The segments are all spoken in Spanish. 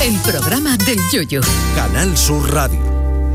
el programa del Yoyo. Canal Sur Radio.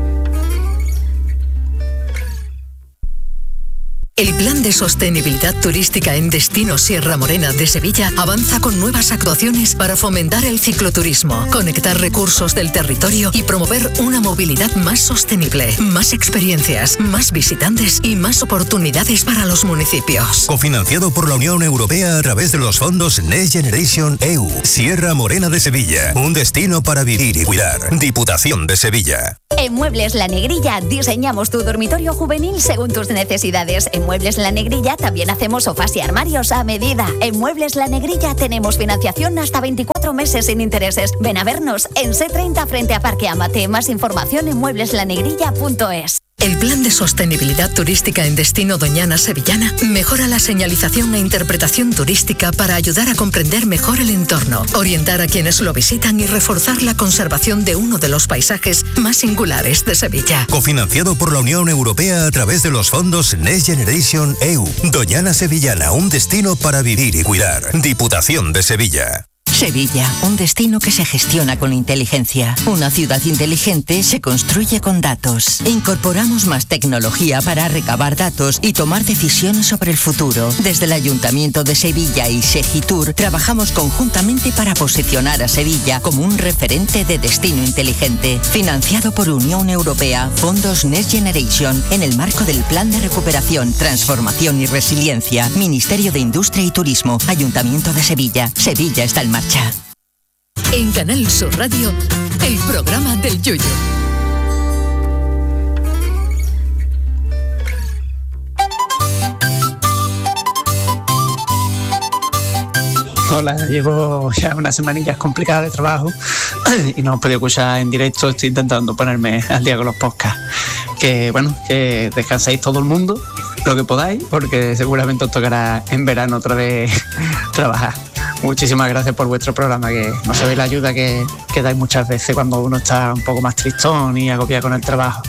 El Plan de Sostenibilidad Turística en Destino Sierra Morena de Sevilla avanza con nuevas actuaciones para fomentar el cicloturismo, conectar recursos del territorio y promover una movilidad más sostenible, más experiencias, más visitantes y más oportunidades para los municipios. Cofinanciado por la Unión Europea a través de los fondos Next Generation EU. Sierra Morena de Sevilla, un destino para vivir y cuidar. Diputación de Sevilla. En Muebles La Negrilla diseñamos tu dormitorio juvenil según tus necesidades. En Muebles La Negrilla también hacemos sofás y armarios a medida. En Muebles La Negrilla tenemos financiación hasta 24 meses sin intereses. Ven a vernos en C30 frente a Parque Amate. Más información en muebleslanegrilla.es. El Plan de Sostenibilidad Turística en Destino Doñana Sevillana mejora la señalización e interpretación turística para ayudar a comprender mejor el entorno, orientar a quienes lo visitan y reforzar la conservación de uno de los paisajes más singulares de Sevilla. Cofinanciado por la Unión Europea a través de los fondos Next Generation EU. Doñana Sevillana, un destino para vivir y cuidar. Diputación de Sevilla. Sevilla, un destino que se gestiona con inteligencia. Una ciudad inteligente se construye con datos. Incorporamos más tecnología para recabar datos y tomar decisiones sobre el futuro. Desde el Ayuntamiento de Sevilla y Segitur trabajamos conjuntamente para posicionar a Sevilla como un referente de destino inteligente. Financiado por Unión Europea, fondos Next Generation, en el marco del Plan de Recuperación, Transformación y Resiliencia. Ministerio de Industria y Turismo, Ayuntamiento de Sevilla. Sevilla está en marcha. En Canal Sur Radio, el programa del Yoyo. Hola, llevo ya unas semanillas complicadas de trabajo y no he podido escuchar en directo. Estoy intentando ponerme al día con los podcasts. Que bueno, que descanséis todo el mundo, lo que podáis, porque seguramente os tocará en verano otra vez trabajar. Muchísimas gracias por vuestro programa, que no sabéis la ayuda que dais muchas veces cuando uno está un poco más tristón y agobiado con el trabajo.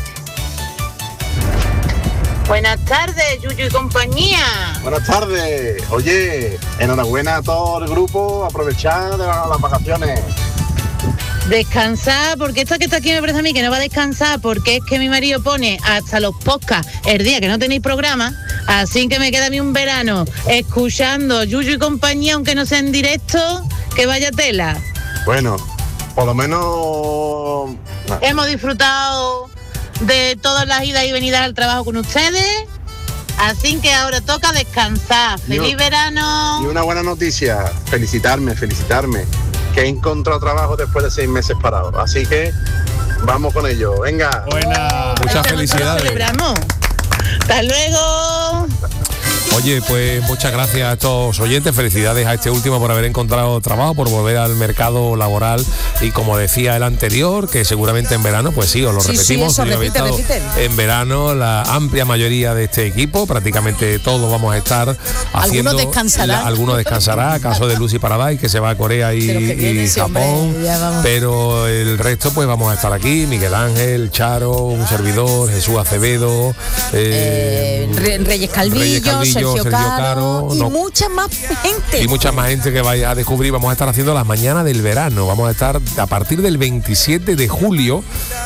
Buenas tardes, Yuyu y compañía. Buenas tardes. Oye, enhorabuena a todo el grupo, aprovechar de las vacaciones. Descansar, porque esta que está aquí me parece a mí que no va a descansar, porque es que mi marido pone hasta los podcasts el día que no tenéis programa, así que me queda a mí un verano escuchando Yuyu y compañía, aunque no sea en directo, que vaya tela. Bueno, por lo menos... Hemos disfrutado de todas las idas y venidas al trabajo con ustedes, así que ahora toca descansar. ¡Feliz verano! Y una buena noticia, felicitarme, que he encontrado trabajo después de 6 meses parado, así que vamos con ello, venga. Buena, muchas felicidades. Celebramos. Hasta luego. Oye, pues muchas gracias a estos oyentes, felicidades a este último por haber encontrado trabajo, por volver al mercado laboral y como decía el anterior, que seguramente en verano, pues sí, os lo repetimos, sí, eso, repiten. En verano la amplia mayoría de este equipo, prácticamente todos vamos a estar haciendo... Algunos descansará, caso de Lucy Paradise, que se va a Corea y Japón, pero el resto pues vamos a estar aquí, Miguel Ángel, Charo, un servidor, Jesús Acevedo, Reyes Calvillo, Sergio Caro y mucha más gente. Y mucha más gente que vaya a descubrir. Vamos a estar haciendo las mañanas del verano. Vamos a estar a partir del 27 de julio,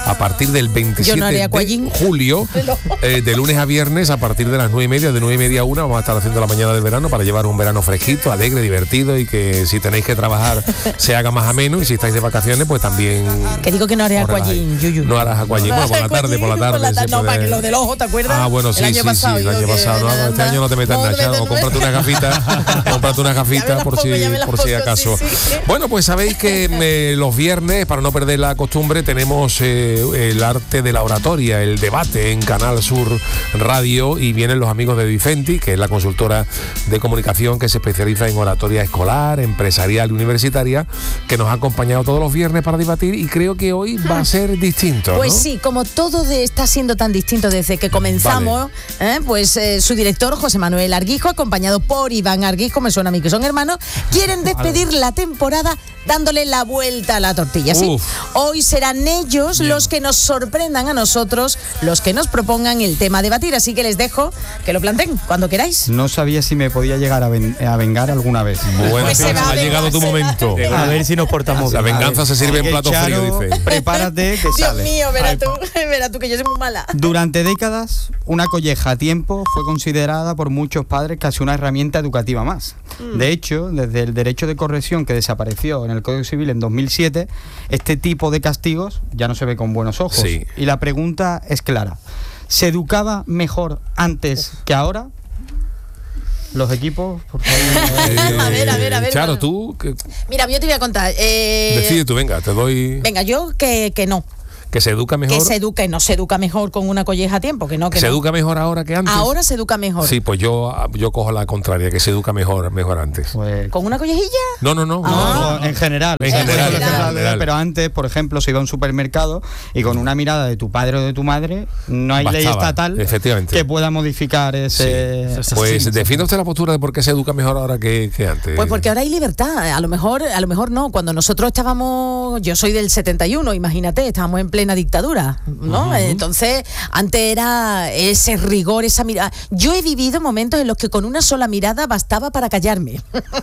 de julio, de lunes a viernes, a partir de las 9:30, de 9:30 a 1, vamos a estar haciendo la mañana del verano para llevar un verano fresquito, alegre, divertido y que si tenéis que trabajar se haga más ameno y si estáis de vacaciones, pues también... Que digo que no haré aquagym, Yuyu. No harás aquagym, bueno, por la tarde. No, para que lo del ojo, ¿te acuerdas? Ah, bueno, sí, el año pasado. No, este año no te metas nada, o cómprate una gafita por si acaso. Sí. Bueno, pues sabéis que los viernes, para no perder la costumbre, tenemos el arte de la oratoria, el debate en Canal Sur Radio, y vienen los amigos de Vicenti, que es la consultora de comunicación que se especializa en oratoria escolar, empresarial y universitaria, que nos ha acompañado todos los viernes para debatir, y creo que hoy va a ser distinto, Pues ¿no? sí, como todo está siendo tan distinto desde que comenzamos, vale. Pues su director, José Manuel Arguijo, acompañado por Iván Arguijo, me suena a mí que son hermanos, quieren despedir la temporada dándole la vuelta a la tortilla. ¿Sí? Hoy serán ellos los los que nos sorprendan a nosotros, los que nos propongan el tema a debatir. Así que les dejo que lo planteen cuando queráis. No sabía si me podía llegar a vengar alguna vez. Bueno, pues ha llegado tu momento. A ver si nos portamos bien. La venganza se sirve en plato frío, dice. Prepárate que sale. Dios mío, verás tú que yo soy muy mala. Durante décadas, una colleja a tiempo fue considerada por muchos padres casi una herramienta educativa más. De hecho, desde el derecho de corrección que desapareció en el Código Civil en 2007, este tipo de castigos ya no se ve con buenos ojos. Sí. Y la pregunta es clara. ¿Se educaba mejor antes que ahora? Los equipos, por favor. A ver. Claro, bueno. tú. Mira, yo te voy a contar. Decide tú, venga, te doy. Venga, yo que no. Que se educa mejor. Que se eduque, no se educa mejor con una colleja a tiempo, que no. ¿Se educa mejor ahora que antes? Ahora se educa mejor. Sí, pues yo cojo la contraria, que se educa mejor antes. Pues, ¿Con una collejilla? No. No, en general. En general. Pero antes, por ejemplo, se iba a un supermercado y con una mirada de tu padre o de tu madre, no hay ley estatal que pueda modificar ese... Sí. Pues defiende usted la postura de por qué se educa mejor ahora que antes. Pues porque ahora hay libertad. A lo mejor no. Cuando nosotros estábamos, yo soy del 71, imagínate, estábamos en plena dictadura, ¿no? Entonces, antes era ese rigor, esa mirada. Yo he vivido momentos en los que con una sola mirada bastaba para callarme.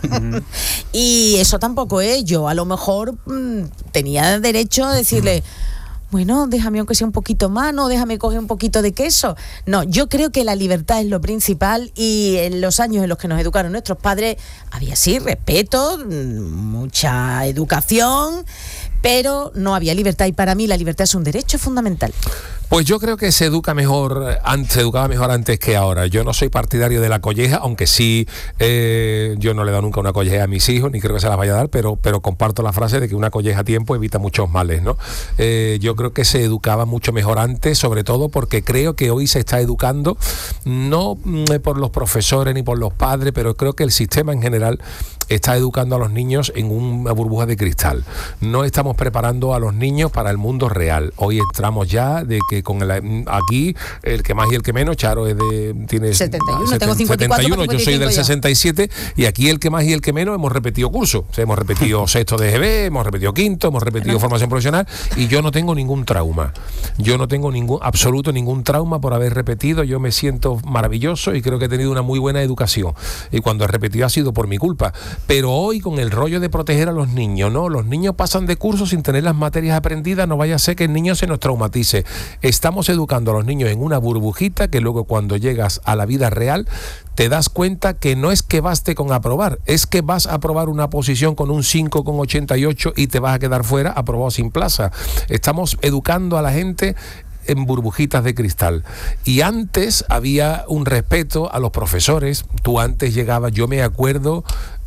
Y eso tampoco es. Yo a lo mejor tenía derecho a decirle, bueno, déjame aunque sea un poquito más, no, déjame coger un poquito de queso. No, yo creo que la libertad es lo principal, y en los años en los que nos educaron nuestros padres había sí respeto, mucha educación, pero no había libertad, y para mí la libertad es un derecho fundamental. Pues yo creo que se educaba mejor antes que ahora. Yo no soy partidario de la colleja, aunque sí, yo no le he dado nunca una colleja a mis hijos, ni creo que se las vaya a dar, pero comparto la frase de que una colleja a tiempo evita muchos males, ¿no? Yo creo que se educaba mucho mejor antes, sobre todo porque creo que hoy se está educando, no por los profesores ni por los padres, pero creo que el sistema en general está educando a los niños en una burbuja de cristal. No estamos preparando a los niños para el mundo real. Hoy entramos ya de que aquí el que más y el que menos, Charo tiene 71, tengo 54, yo soy del 67, y aquí el que más y el que menos hemos repetido cursos. O sea, hemos repetido sexto de GB, hemos repetido quinto, hemos repetido formación profesional, y yo no tengo ningún trauma. Yo no tengo ningún trauma por haber repetido. Yo me siento maravilloso y creo que he tenido una muy buena educación. Y cuando he repetido ha sido por mi culpa. Pero hoy, con el rollo de proteger a los niños, ¿no? Los niños pasan de curso sin tener las materias aprendidas, no vaya a ser que el niño se nos traumatice. Estamos educando a los niños en una burbujita que luego, cuando llegas a la vida real, te das cuenta que no es que baste con aprobar, es que vas a aprobar una posición con un 5,88 y te vas a quedar fuera, aprobado sin plaza. Estamos educando a la gente en burbujitas de cristal. Y antes había un respeto a los profesores. Tú antes llegabas, yo me acuerdo,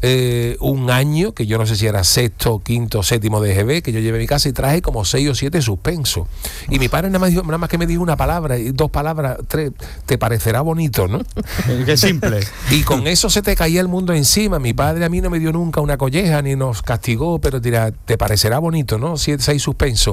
un año, que yo no sé si era sexto, quinto, séptimo de GB, que yo llevé a mi casa y traje como 6 o 7 suspensos. Y mi padre nada más que me dijo una palabra, y 2 palabras, 3, te parecerá bonito, ¿no? Qué simple. Y con eso se te caía el mundo encima. Mi padre a mí no me dio nunca una colleja, ni nos castigó, pero dirá, te parecerá bonito, ¿no? 6 suspensos.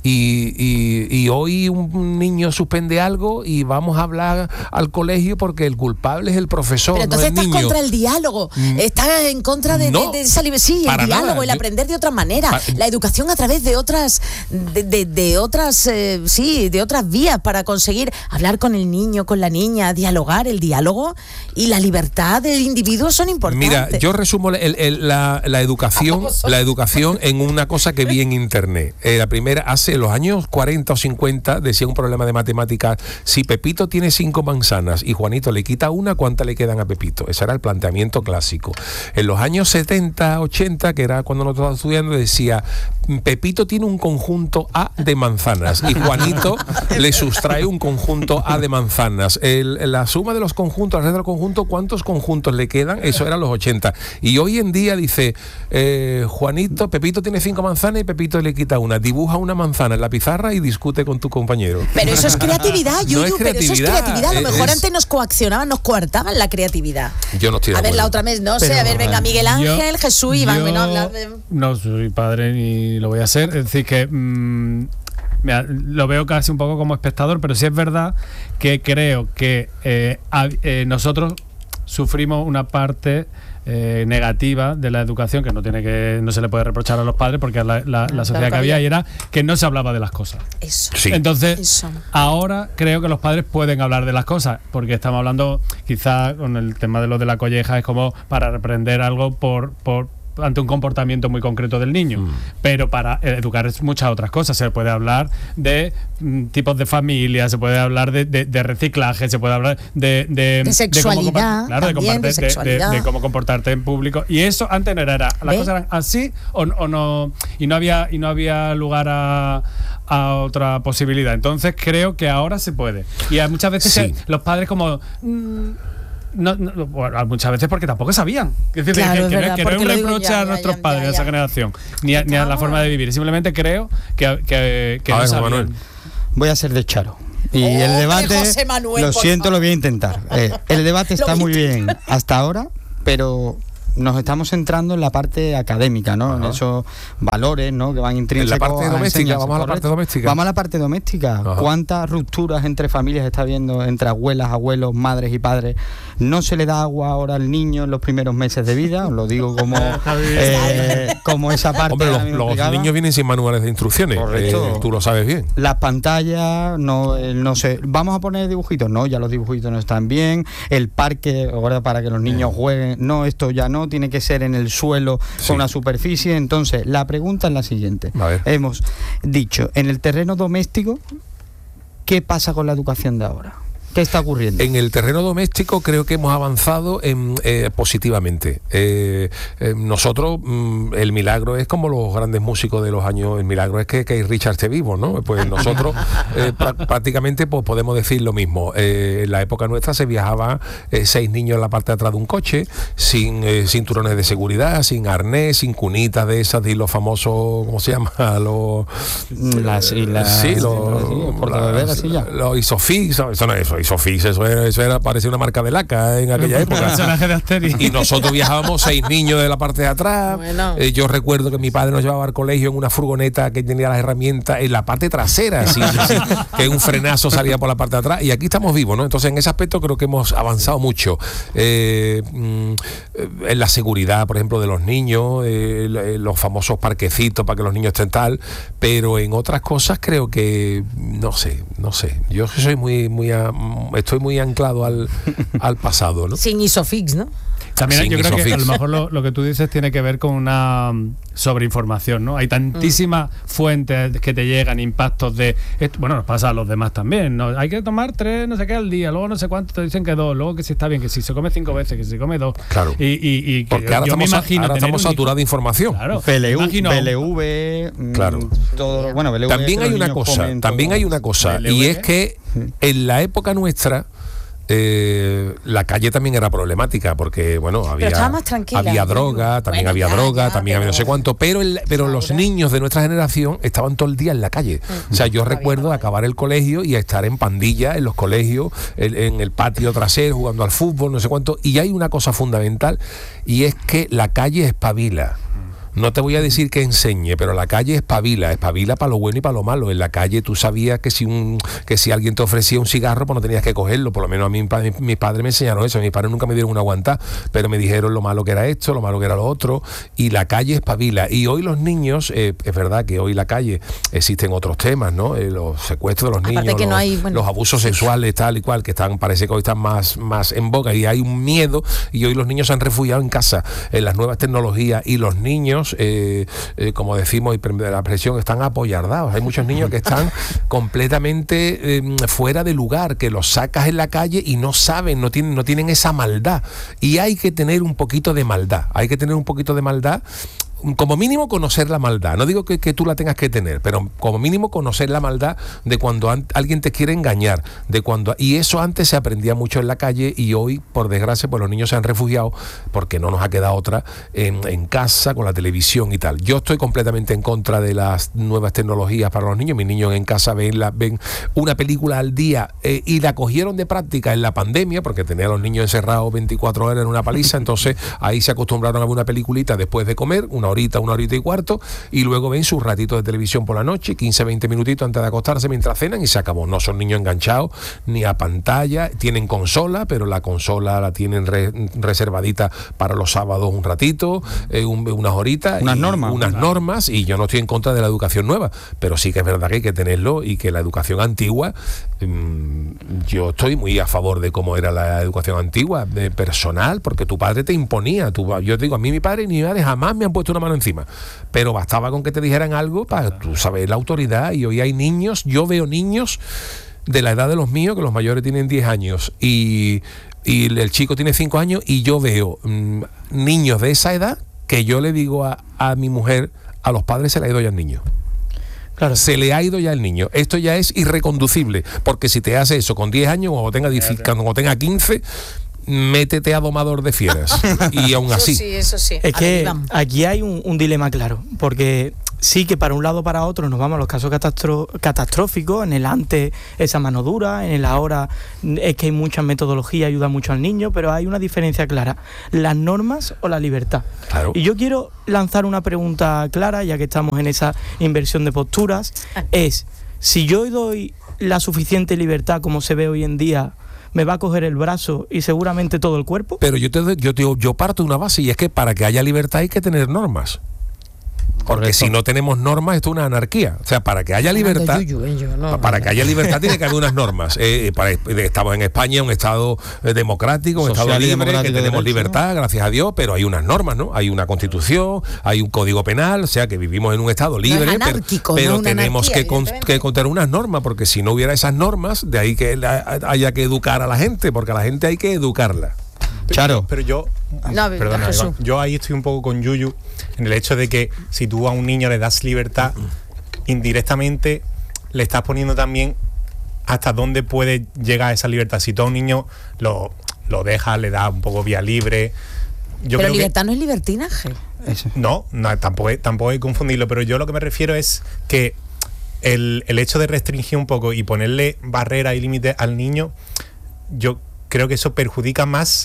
Y hoy un niño suspende algo y vamos a hablar al colegio porque el culpable es el profesor, pero entonces no el niño. Estás contra el diálogo, estás en contra de esa libertad. Sí, el diálogo, nada. El aprender de otra manera, la educación a través de otras de otras vías para conseguir hablar con el niño, con la niña, dialogar. El diálogo y la libertad del individuo son importantes. Mira, yo resumo la educación en una cosa que vi en internet. La primera, hace los años 40 o 50, decía un problema de matemáticas: si Pepito tiene 5 manzanas y Juanito le quita una, ¿cuántas le quedan a Pepito? Ese era el planteamiento clásico. En los años 70, 80, que era cuando nosotros estábamos estudiando, decía: Pepito tiene un conjunto A de manzanas y Juanito le sustrae un conjunto A de manzanas. La suma de los conjuntos, el resto del conjunto, ¿cuántos conjuntos le quedan? Eso era los 80. Y hoy en día dice, Pepito tiene 5 manzanas y Pepito le quita una. Dibuja una manzana en la pizarra y discute con tu compañero. Pero eso es creatividad, Yuyu, no es creatividad, pero eso es creatividad. A lo mejor antes nos coaccionaban, nos coartaban la creatividad. Yo no estoy de acuerdo. A ver, la otra vez, no sé, a ver, venga, Miguel Ángel, Jesús, Iván, bueno, hablar de... No soy padre ni lo voy a hacer, es decir que lo veo casi un poco como espectador, pero sí es verdad que creo que nosotros sufrimos una parte negativa de la educación, que no se le puede reprochar a los padres, porque la sociedad que había era que no se hablaba de las cosas. Eso. Sí. Entonces, ahora creo que los padres pueden hablar de las cosas, porque estamos hablando, quizá con el tema de lo de la colleja, es como para reprender algo ante un comportamiento muy concreto del niño, pero para educar es muchas otras cosas. Se puede hablar de tipos de familia, se puede hablar de reciclaje, se puede hablar de sexualidad, de cómo comportarte en público, y eso antes no era las cosas eran así o no, y no había lugar a otra posibilidad. Entonces creo que ahora se puede, y muchas veces los padres como bueno, muchas veces porque tampoco sabían. Es decir, claro, que no es un reproche a nuestros padres de esa generación, ni a la forma de vivir. Simplemente creo que no sabían. Manuel, voy a ser de Charo. Y el debate, José Manuel, lo siento, lo voy a intentar. El debate está muy bien hasta ahora, pero nos estamos centrando en la parte académica, ¿no? En esos valores, ¿no? Que van intrínsecos. En la parte doméstica, vamos a la parte doméstica. Vamos a la parte doméstica. ¿Cuántas rupturas entre familias está habiendo, entre abuelas, abuelos, madres y padres? No se le da agua ahora al niño en los primeros meses de vida, os lo digo como esa parte. Hombre, los niños vienen sin manuales de instrucciones. Tú lo sabes bien. Las pantallas, no sé, vamos a poner dibujitos, no, ya los dibujitos no están bien. El parque, ahora para que los niños jueguen, no, esto ya no, tiene que ser en el suelo con una superficie. Entonces, la pregunta es la siguiente. Hemos dicho, en el terreno doméstico, ¿qué pasa con la educación de ahora? ¿Qué está ocurriendo? En el terreno doméstico creo que hemos avanzado positivamente. Nosotros, el milagro es como los grandes músicos de los años, el milagro es que Richard esté vivo, ¿no? Pues nosotros prácticamente pues, podemos decir lo mismo. En la época nuestra se viajaba 6 niños en la parte de atrás de un coche, sin cinturones de seguridad, sin arnés, sin cunitas de esas, de los famosos, ¿cómo se llama? Los Isofix, eso no es eso. Isofix, eso era parecía una marca de laca en aquella época. Y nosotros viajábamos 6 niños de la parte de atrás. Bueno. Yo recuerdo que mi padre nos llevaba al colegio en una furgoneta que tenía las herramientas en la parte trasera, así, que un frenazo salía por la parte de atrás, y aquí estamos vivos, ¿no? Entonces en ese aspecto creo que hemos avanzado mucho. En la seguridad, por ejemplo, de los niños, los famosos parquecitos para que los niños estén tal, pero en otras cosas creo que no sé. Yo soy estoy muy anclado al pasado, ¿no? Sin Isofix, ¿no? También yo creo que a lo mejor lo que tú dices tiene que ver con una sobreinformación, ¿no? Hay tantísimas fuentes que te llegan, impactos de esto, bueno, nos pasa a los demás también, ¿no? Hay que tomar 3 no sé qué al día, luego no sé cuánto te dicen que 2, luego que si está bien, que si se come 5 veces, que si se come 2. Claro. Y porque ahora estamos saturados de información. Claro. BLV, claro. Todo, bueno, BLV también hay una cosa, BLV, y es que en la época nuestra la calle también era problemática, porque bueno, había droga, también había no sé cuánto, pero los niños de nuestra generación estaban todo el día en la calle. O sea, yo recuerdo acabar el colegio y estar en pandilla en los colegios, en el patio trasero, jugando al fútbol, no sé cuánto. Y hay una cosa fundamental, y es que la calle espabila. No te voy a decir que enseñe, pero la calle espabila para lo bueno y para lo malo. En la calle tú sabías que si alguien te ofrecía un cigarro, pues no tenías que cogerlo. Por lo menos a mí mis padres me enseñaron eso. Mis padres nunca me dieron una aguantada, pero me dijeron lo malo que era esto, lo malo que era lo otro. Y la calle espabila. Y hoy los niños, es verdad que hoy la calle existen otros temas, ¿no? Los secuestros de los niños, los abusos sexuales, tal y cual, que parece que hoy están más en boga, y hay un miedo, y hoy los niños se han refugiado en casa, en las nuevas tecnologías, y los niños, como decimos, y la presión, están apoyardados. Hay muchos niños que están completamente fuera de lugar, que los sacas en la calle y no saben, no tienen esa maldad. Y hay que tener un poquito de maldad. Como mínimo conocer la maldad. No digo que tú la tengas que tener, pero como mínimo conocer la maldad de cuando alguien te quiere engañar, y eso antes se aprendía mucho en la calle, y hoy, por desgracia, pues los niños se han refugiado, porque no nos ha quedado otra, en casa, con la televisión y tal. Yo estoy completamente en contra de las nuevas tecnologías para los niños. Mis niños en casa ven una película al día, y la cogieron de práctica en la pandemia, porque tenía a los niños encerrados 24 horas en una paliza. Entonces ahí se acostumbraron a ver una peliculita después de comer, una horita y cuarto, y luego ven sus ratitos de televisión por la noche, 15-20 minutitos antes de acostarse mientras cenan, y se acabó. No son niños enganchados ni a pantalla, tienen consola, pero la consola la tienen reservadita para los sábados un ratito, unas horitas, unas normas, y yo no estoy en contra de la educación nueva, pero sí que es verdad que hay que tenerlo, y que la educación antigua, yo estoy muy a favor de cómo era la educación antigua, personal, porque tu padre te imponía. Yo te digo, a mí mi padre ni mi madre jamás me han puesto una mano encima, pero bastaba con que te dijeran algo para tú saber la autoridad. Y hoy hay niños, yo veo niños de la edad de los míos, que los mayores tienen 10 años y el chico tiene 5 años, y yo veo niños de esa edad que yo le digo a mi mujer, a los padres se le ha ido ya el niño. Claro. Se le ha ido ya el niño. Esto ya es irreconducible, porque si te hace eso con 10 años o cuando tenga 15, métete a domador de fieras. Y aún así. Eso sí. Es que aquí hay un dilema claro, porque sí que para un lado o para otro nos vamos a los casos catastróficos, en el antes esa mano dura, en el ahora es que hay mucha metodología, ayuda mucho al niño, pero hay una diferencia clara: las normas o la libertad. Claro. Y yo quiero lanzar una pregunta clara, ya que estamos en esa inversión de posturas, es: si yo doy la suficiente libertad como se ve hoy en día, ¿me va a coger el brazo y seguramente todo el cuerpo? Pero yo parto de una base, y es que para que haya libertad hay que tener normas. Porque si no tenemos normas, esto es una anarquía. O sea, para que haya libertad, que haya libertad tiene que haber unas normas. Estamos en España, un Estado democrático, un Estado libre, que tenemos libertad, gracias a Dios, pero hay unas normas, ¿no? Hay una Constitución, hay un Código Penal, o sea, que vivimos en un Estado libre, pero tenemos que contar unas normas, porque si no hubiera esas normas, de ahí que haya que educar a la gente, porque a la gente hay que educarla. Claro. Pero yo, perdona, Iván, yo ahí estoy un poco con Yuyu en el hecho de que si tú a un niño le das libertad, indirectamente le estás poniendo también hasta dónde puede llegar esa libertad. Si tú a un niño lo dejas, le das un poco vía libre. Pero libertad no es libertinaje. No, tampoco hay que confundirlo, pero yo lo que me refiero es que el hecho de restringir un poco y ponerle barreras y límites al niño, yo creo que eso perjudica más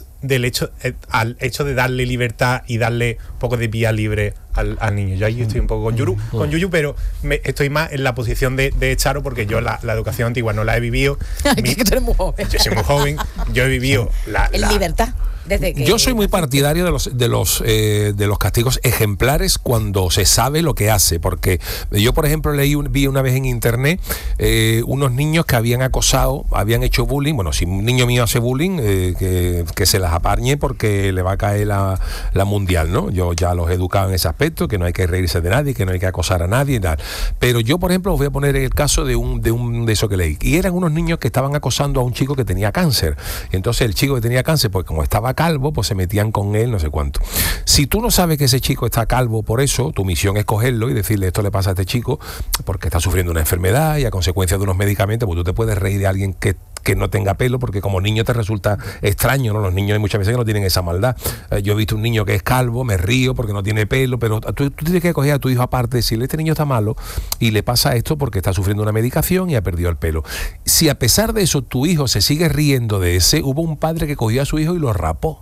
al hecho de darle libertad y darle un poco de vía libre al niño. Yo ahí estoy un poco con Yuyu, pero estoy más en la posición de Charo, porque yo la educación antigua no la he vivido. Que tú eres muy joven. Yo soy muy joven, yo he vivido la libertad. Yo soy muy partidario de los castigos ejemplares cuando se sabe lo que hace, porque yo, por ejemplo, vi una vez en internet unos niños que habían acosado, habían hecho bullying. Bueno, si un niño mío hace bullying, que se las apañe, porque le va a caer la mundial, ¿no? Yo ya los he educado en ese aspecto, que no hay que reírse de nadie, que no hay que acosar a nadie y tal. Pero yo, por ejemplo, os voy a poner el caso de eso que leí, y eran unos niños que estaban acosando a un chico que tenía cáncer. Y entonces el chico que tenía cáncer, pues como estaba calvo, pues se metían con él, no sé cuánto. Si tú no sabes que ese chico está calvo por eso, tu misión es cogerlo y decirle: esto le pasa a este chico porque está sufriendo una enfermedad y a consecuencia de unos medicamentos. Pues tú te puedes reír de alguien que no tenga pelo, porque como niño te resulta extraño, ¿no? Los niños hay muchas veces que no tienen esa maldad. Yo he visto un niño que es calvo, me río porque no tiene pelo, pero tú tienes que coger a tu hijo aparte y decirle: este niño está malo y le pasa esto porque está sufriendo una medicación y ha perdido el pelo. Si a pesar de eso tu hijo se sigue riendo de ese, hubo un padre que cogió a su hijo y lo rapó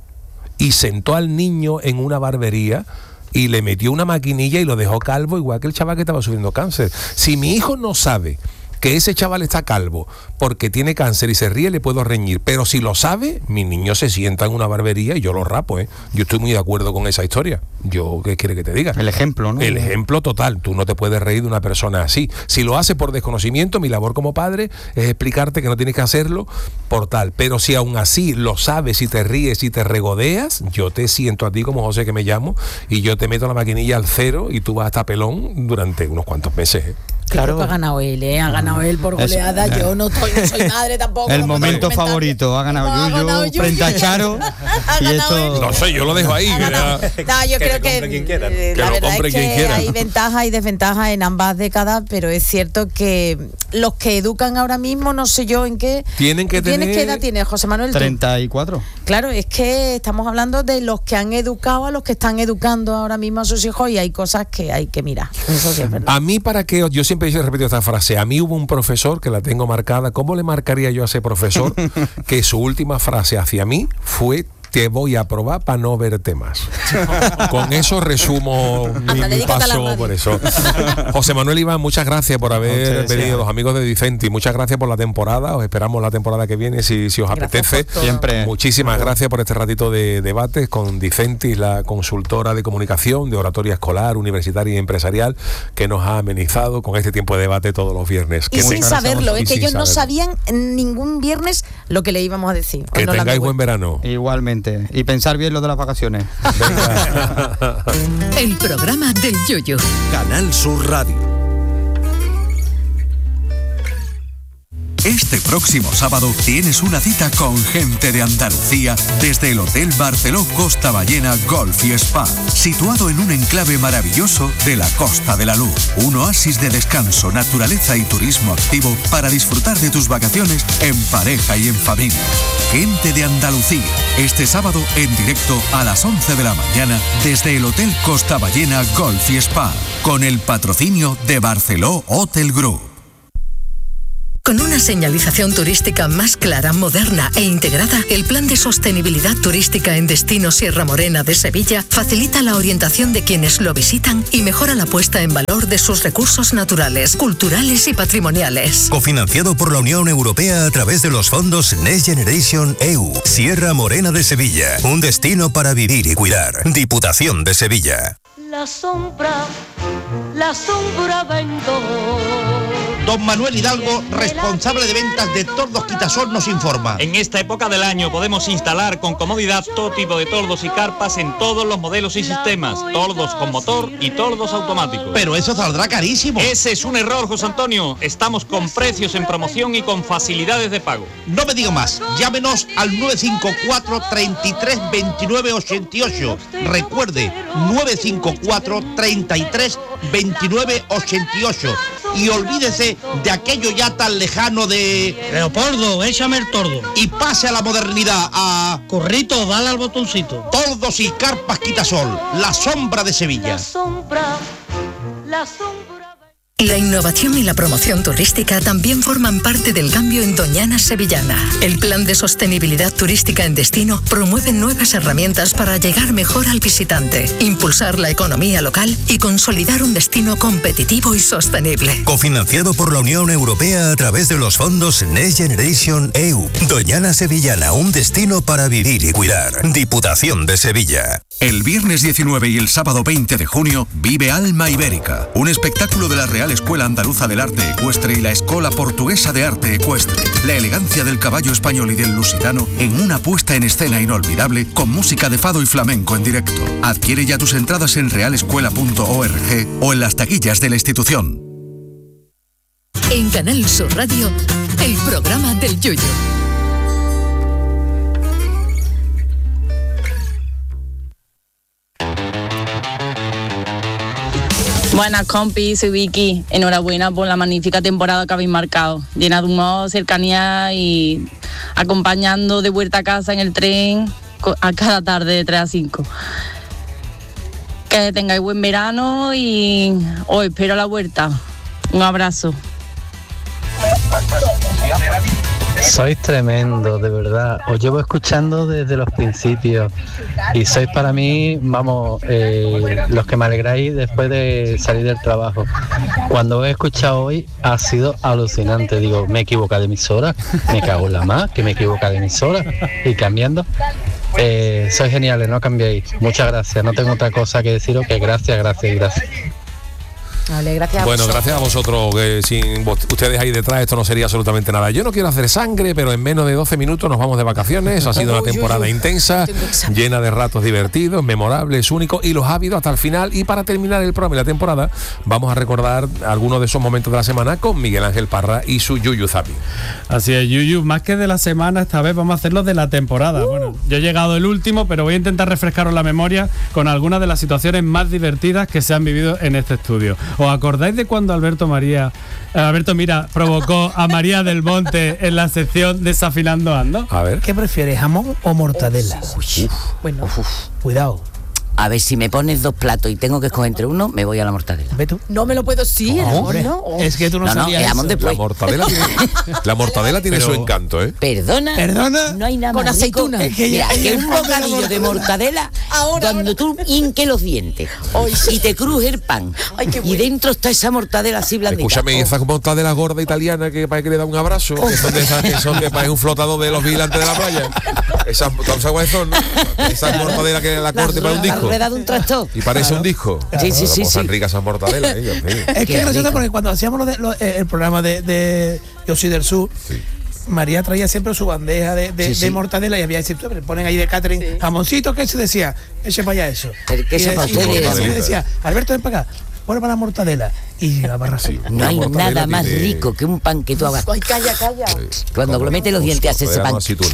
y sentó al niño en una barbería y le metió una maquinilla y lo dejó calvo, igual que el chaval que estaba sufriendo cáncer. Si mi hijo no sabe que ese chaval está calvo porque tiene cáncer y se ríe, le puedo reñir, pero si lo sabe, mi niño se sienta en una barbería y yo lo rapo, ¿eh? Yo estoy muy de acuerdo con esa historia. Yo, ¿qué quiere que te diga? El ejemplo, ¿no? El ejemplo total. Tú no te puedes reír de una persona así. Si lo hace por desconocimiento, mi labor como padre es explicarte que no tienes que hacerlo por tal. Pero si aún así lo sabes y te ríes y te regodeas, yo te siento a ti como José, que me llamo, y yo te meto la maquinilla al cero y tú vas hasta pelón durante unos cuantos meses, ¿eh? Claro, ha ganado él, por goleada. Yo no soy madre tampoco. El momento favorito, ha ganado Yuyu frente a Charo. Y esto... No sé, yo lo dejo ahí. Yo creo que la verdad es que hay ventajas y desventajas en ambas décadas, pero es cierto que los que educan ahora mismo, no sé yo en qué. Tienen que tener... ¿Qué edad tienes, José Manuel? 34. Claro, es que estamos hablando de los que han educado a los que están educando ahora mismo a sus hijos, y hay cosas que hay que mirar. Eso sí es verdad. A mí, yo siempre he repetido esta frase: a mí hubo un profesor que la tengo marcada. ¿Cómo le marcaría yo a ese profesor que su última frase hacia mí fue te voy a probar para no verte más. Con eso resumo mi paso por eso. José Manuel Iván, muchas gracias por haber venido, los amigos de Dicenti, muchas gracias por la temporada, os esperamos la temporada que viene si os apetece. Siempre. Muchísimas gracias por este ratito de debates con Dicenti, la consultora de comunicación, de oratoria escolar, universitaria y empresarial, que nos ha amenizado con este tiempo de debate todos los viernes. Y sin saberlo, es que ellos no sabían ningún viernes lo que le íbamos a decir. Que tengáis buen verano. Igualmente. Y pensar bien lo de las vacaciones. Venga. El programa del Yoyo. Canal Sur Radio. Este próximo sábado tienes una cita con gente de Andalucía desde el Hotel Barceló Costa Ballena Golf y Spa, situado en un enclave maravilloso de la Costa de la Luz. Un oasis de descanso, naturaleza y turismo activo para disfrutar de tus vacaciones en pareja y en familia. Gente de Andalucía, este sábado en directo a las 11 de la mañana desde el Hotel Costa Ballena Golf y Spa, con el patrocinio de Barceló Hotel Group. Con una señalización turística más clara, moderna e integrada, el Plan de Sostenibilidad Turística en Destino Sierra Morena de Sevilla facilita la orientación de quienes lo visitan y mejora la puesta en valor de sus recursos naturales, culturales y patrimoniales. Cofinanciado por la Unión Europea a través de los fondos Next Generation EU. Sierra Morena de Sevilla, un destino para vivir y cuidar. Diputación de Sevilla. La sombra vengo. Don Manuel Hidalgo, responsable de ventas de Tordos Quitasol, nos informa. En esta época del año podemos instalar con comodidad todo tipo de tordos y carpas en todos los modelos y sistemas, tordos con motor y tordos automáticos. Pero eso saldrá carísimo. Ese es un error, José Antonio. Estamos con precios en promoción y con facilidades de pago. No me diga más, llámenos al 954 33 29 88. Recuerde, 954 33 29 88. Y olvídese de aquello ya tan lejano de... Leopoldo, échame el tordo. Y pase a la modernidad, a... Corrito, dale al botoncito. Tordos y carpas Quitasol, la sombra de Sevilla. La sombra. La innovación y la promoción turística también forman parte del cambio en Doñana Sevillana. El Plan de Sostenibilidad Turística en Destino promueve nuevas herramientas para llegar mejor al visitante, impulsar la economía local y consolidar un destino competitivo y sostenible. Cofinanciado por la Unión Europea a través de los fondos Next Generation EU. Doñana Sevillana, un destino para vivir y cuidar. Diputación de Sevilla. El viernes 19 y el sábado 20 de junio vive Alma Ibérica, un espectáculo de la Real Escuela Andaluza del Arte Ecuestre y la Escola Portuguesa de Arte Ecuestre. La elegancia del caballo español y del lusitano en una puesta en escena inolvidable con música de fado y flamenco en directo. Adquiere ya tus entradas en realescuela.org o en las taquillas de la institución. En Canal Sur Radio, el programa del Yoyo. Buenas compis, soy Vicky. Enhorabuena por la magnífica temporada que habéis marcado, llena de humor, cercanía y acompañando de vuelta a casa en el tren a cada tarde de 3 a 5. Que tengáis buen verano y os espero a la vuelta. Un abrazo. Sois tremendo, de verdad. Os llevo escuchando desde los principios y sois para mí, vamos, los que me alegráis después de salir del trabajo. Cuando os he escuchado hoy ha sido alucinante. Digo, me he equivocado de emisora, me cago en la más, que me he equivocado de emisora y cambiando. Sois geniales, no cambiéis. Muchas gracias, no tengo otra cosa que deciros que gracias. Vale, gracias. Bueno, gracias a vosotros, que sin ustedes ahí detrás esto no sería absolutamente nada. Yo no quiero hacer sangre, pero en menos de 12 minutos nos vamos de vacaciones. Ha sido una temporada intensa, llena de ratos divertidos, memorables, únicos y los ha habido hasta el final. Y para terminar el programa y la temporada, vamos a recordar algunos de esos momentos de la semana con Miguel Ángel Parra y su Yuyu Zapi. Así es, Yuyu, más que de la semana, esta vez vamos a hacerlo de la temporada. Bueno, yo he llegado el último, pero voy a intentar refrescaros la memoria con algunas de las situaciones más divertidas que se han vivido en este estudio. ¿Os acordáis de cuando Alberto Mira provocó a María del Monte en la sección Desafinando Ando? A ver. ¿Qué prefieres, jamón o mortadela? Bueno. Cuidado. A ver, si me pones 2 platos y tengo que escoger entre uno, me voy a la mortadela. ¿Ve tú? No me lo puedo decir, ¿no? Es que tú no sabías eso. La mortadela tiene su encanto, ¿eh? Perdona. No hay nada con más aceituna. rico que un bocadillo de mortadela cuando tú hinques los dientes y te cruje el pan. Y dentro está esa mortadela así blandita. Escúchame, esa mortadela gorda italiana que parece que le da un abrazo, que son de esas que son que parece un flotador de los vigilantes de la playa. Esas son, ¿no? Esa mortadela que la corte para un disco. Le da un tractor. Y parece un disco. Sí. Son ricas esas mortadelas. Es que resulta porque cuando hacíamos el programa de Yo Soy del Sur, María traía siempre su bandeja de mortadela y había siempre ponen ahí de catering jamoncito, ¿qué se decía? Eche para allá eso. Y decía, Alberto, ven para acá. Bueno, para la mortadela. Y la barra así. No hay nada más rico que un pan que tú hagas. Ay, calla. Cuando lo metes los dientes hace ese pan.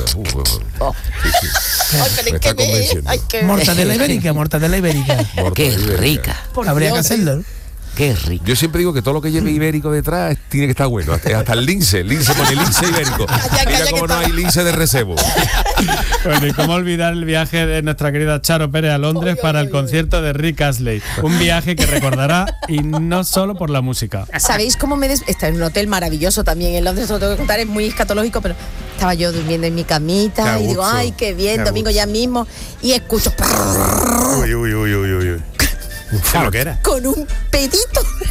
Mortadela ibérica. Qué rica. Habría que hacerlo. Qué rico. Yo siempre digo que todo lo que lleve ibérico detrás tiene que estar bueno. Hasta el lince pone lince ibérico. Mira cómo no hay lince de recebo. Bueno, y cómo olvidar el viaje de nuestra querida Charo Pérez a Londres para el concierto de Rick Astley. Un viaje que recordará y no solo por la música. ¿Sabéis cómo está en un hotel maravilloso también en Londres? Lo tengo que contar, es muy escatológico, pero estaba yo durmiendo en mi camita y digo, ay, qué bien, domingo ya mismo, y escucho Uy. ¿Qué era? Con un pedito